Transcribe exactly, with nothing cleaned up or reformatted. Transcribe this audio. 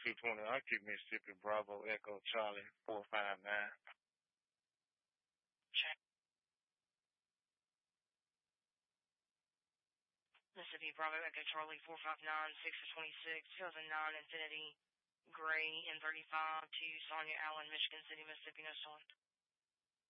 two twenty Oxy, Mississippi, Bravo, Echo, Charlie, four five nine. Check. Mississippi, Bravo, Echo, Charlie, four five nine, six for twenty-six, two thousand nine Infinity, Gray, N thirty-five, to Sonia Allen, Michigan City, Mississippi, no stolen.